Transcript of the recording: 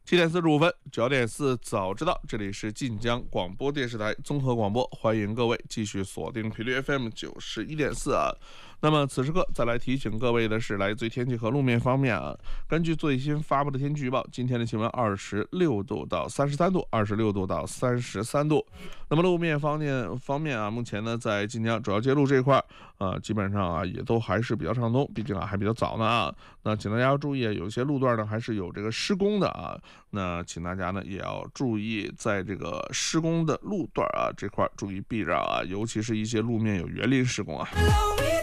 7点45分，9点4早知道，这里是晋江广播电视台综合广播，欢迎各位继续锁定频率 FM 91.4啊。那么此时刻再来提醒各位的是，来自于天气和路面方面啊，根据最新发布的天气预报，今天的气温26度到33度，26度到33度。那么路面方面啊，目前呢在晋江主要街路这一块基本上啊也都还是比较畅通，毕竟啊还比较早呢啊。那请大家要注意，有些路段呢还是有这个施工的啊。那请大家呢也要注意，在这个施工的路段啊这块注意避让啊，尤其是一些路面有园林施工啊。